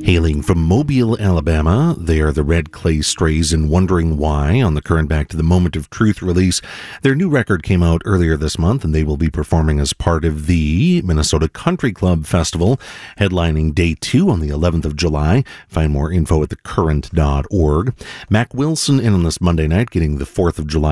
Hailing from Mobile, Alabama, they are the Red Clay Strays and Wondering Why on the current Back to the Moment of Truth release. Their new record came out earlier this month, and they will be performing as part of the Minnesota Country Club Festival, headlining Day 2 on the 11th of July. Find more info at thecurrent.org. Mac Wilson in on this Monday night, getting the 4th of July